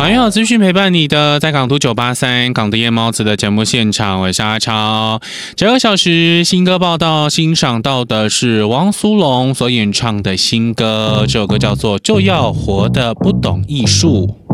马友资讯陪伴你的，在港都983港的夜猫子的节目现场，我是阿超。这个小时新歌报道，欣赏到的是汪苏泷所演唱的新歌，这首歌叫做《就要活得不懂艺术》。